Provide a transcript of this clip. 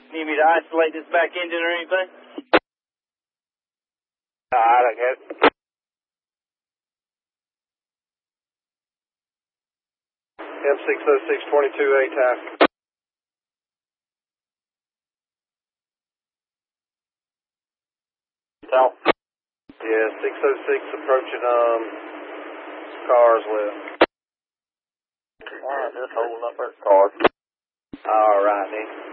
Need me to isolate this back engine or anything? I don't get it. M60622 A-TAC. So? Yeah, 606 approaching, Carswell. Alright, just holding up our cars. Alright, then.